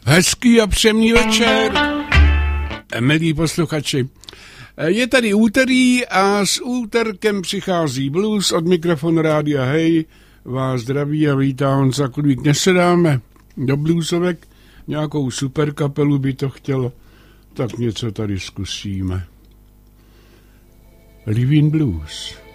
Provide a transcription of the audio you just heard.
Hezký a příjemný večer, milí posluchači. Je tady úterý a s úterkem přichází blues. Od mikrofonu Rádia Hej vás zdraví a vítá Honza Klubík. Dnes se dáme do bluesovek, nějakou super kapelu by to chtělo, tak něco tady zkusíme. Living Blues.